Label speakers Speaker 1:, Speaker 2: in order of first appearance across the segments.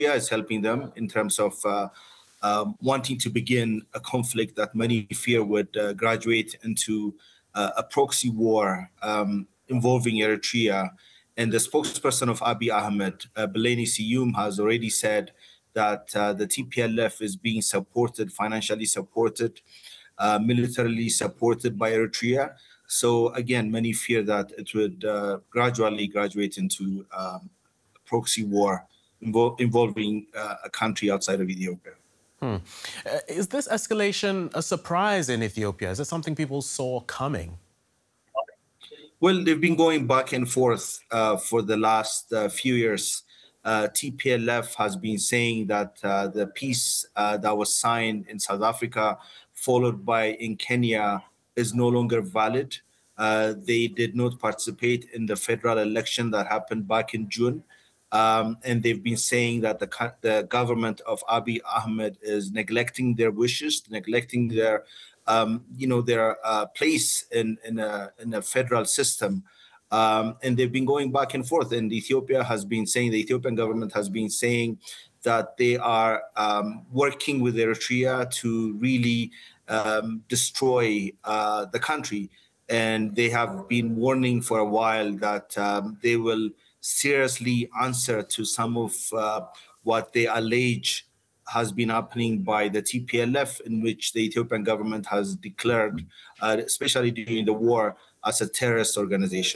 Speaker 1: is helping them in terms of wanting to begin a conflict that many fear would graduate into a proxy war involving Eritrea. And the spokesperson of Abiy Ahmed, Beleni Siyum, has already said that the TPLF is being supported, financially supported, militarily supported by Eritrea. So again, many fear that it would gradually graduate into a proxy war involving a country outside of Ethiopia.
Speaker 2: Is this escalation a surprise in Ethiopia? Is it something people saw coming?
Speaker 1: Well, they've been going back and forth for the last few years. TPLF has been saying that the peace that was signed in South Africa, followed by in Kenya, is no longer valid. They did not participate in the federal election that happened back in June. And they've been saying that the government of Abiy Ahmed is neglecting their wishes, neglecting their place in a federal system. And they've been going back and forth. And Ethiopia has been saying, the Ethiopian government has been saying that they are working with Eritrea to really destroy the country. And they have been warning for a while that they will seriously answer to some of what they allege has been happening by the TPLF, in which the Ethiopian government has declared, especially during the war, as a terrorist organization.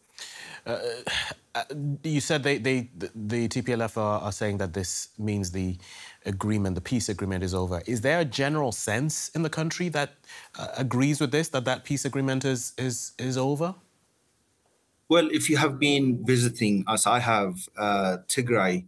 Speaker 2: You said the TPLF are saying that this means the peace agreement is over. Is there a general sense in the country that agrees with this, that peace agreement is over?
Speaker 1: Well, if you have been visiting, as I have, Tigray,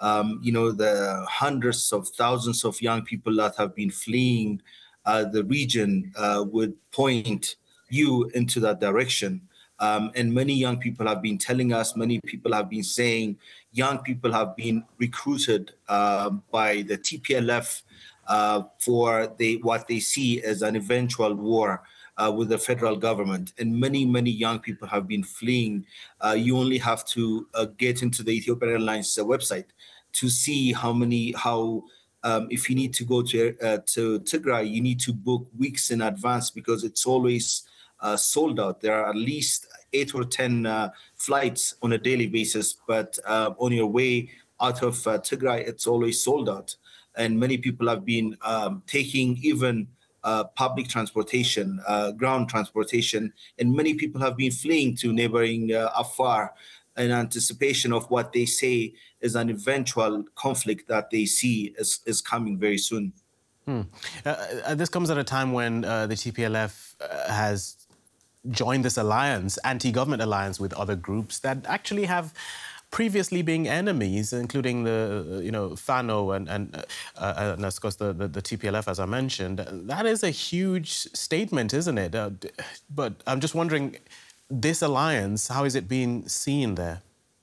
Speaker 1: the hundreds of thousands of young people that have been fleeing the region would point you into that direction. And many young people have been telling us, many people have been saying, young people have been recruited by the TPLF for what they see as an eventual war with the federal government. And many, many young people have been fleeing. You only have to get into the Ethiopian Airlines website to see if you need to go to Tigray, you need to book weeks in advance because it's always sold out. There are at least 8 or 10 flights on a daily basis, but on your way out of Tigray, it's always sold out. And many people have been taking even public transportation, ground transportation, and many people have been fleeing to neighboring Afar in anticipation of what they say is an eventual conflict that they see is coming very soon.
Speaker 2: This comes at a time when the TPLF has joined this alliance, anti-government alliance with other groups that actually have previously been enemies, including the Fano and of course the TPLF, as I mentioned. That is a huge statement, isn't it? But I'm just wondering, this alliance, how is it being seen there?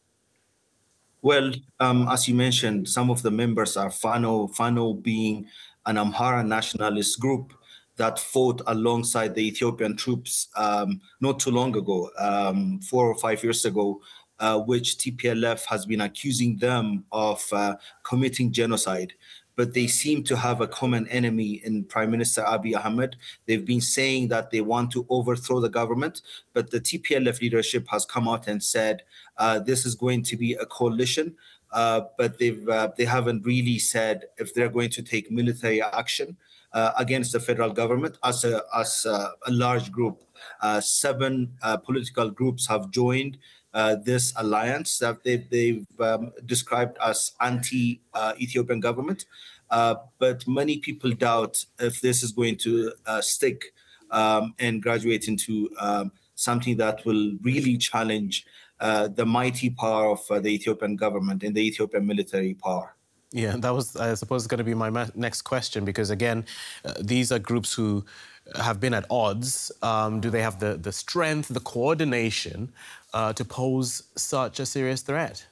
Speaker 1: Well, as you mentioned, some of the members are Fano being an Amhara nationalist group that fought alongside the Ethiopian troops not too long ago, 4 or 5 years ago, which TPLF has been accusing them of committing genocide. But they seem to have a common enemy in Prime Minister Abiy Ahmed. They've been saying that they want to overthrow the government, but the TPLF leadership has come out and said this is going to be a coalition, but they haven't really said if they're going to take military action against the federal government as a large group. 7 political groups have joined this alliance that they've described as anti-Ethiopian government. But many people doubt if this is going to stick and graduate into something that will really challenge the mighty power of the Ethiopian government and the Ethiopian military power.
Speaker 2: Yeah, that was, I suppose, going to be my next question, because, again, these are groups who have been at odds. Do they have the strength, the coordination to pose such a serious threat?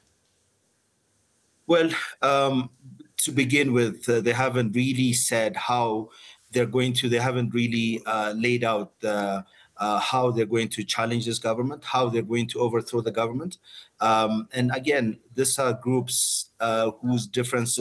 Speaker 1: Well, to begin with, they haven't really said how they're going to, they haven't really laid out how they're going to challenge this government, how they're going to overthrow the government. And again, these are groups whose differences